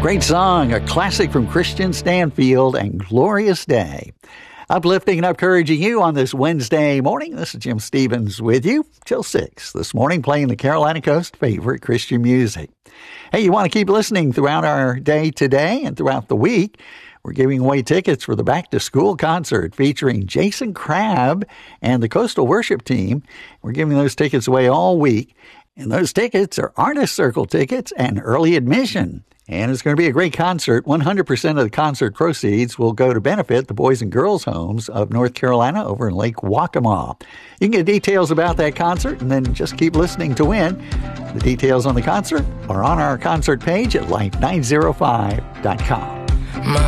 Great song, a classic from Christian Stanfield and Glorious Day. Uplifting and encouraging you on this Wednesday morning. This is Jim Stevens with you till 6 this morning, playing the Carolina Coast favorite Christian music. Hey, you want to keep listening throughout our day today and throughout the week? We're giving away tickets for the Back to School concert featuring Jason Crabb and the Coastal Worship Team. We're giving those tickets away all week. And those tickets are Artist Circle tickets and early admission. And it's going to be a great concert. 100% of the concert proceeds will go to benefit the Boys and Girls Homes of North Carolina over in Lake Waccamaw. You can get details about that concert and then just keep listening to win. The details on the concert are on our concert page at life905.com.